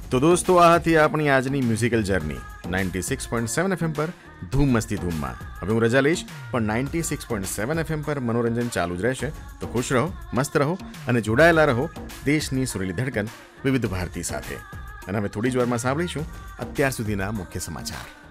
તો દોસ્તો, આ હતી આપણી આજની મ્યુઝિકલ જર્ની 96.7 FM પર ધૂમ મસ્તી ધૂમમાં. હવે હું રજા લઈશ, પણ 96.7 FM પર મનોરંજન ચાલુ જ રહેશે. તો ખુશ રહો, મસ્ત રહો અને જોડાયેલા રહો દેશની સુરેલી ધડકન વિવિધ ભારતી સાથે. અને હવે થોડી જ વારમાં સાંભળીશું અત્યાર સુધીના મુખ્ય સમાચાર.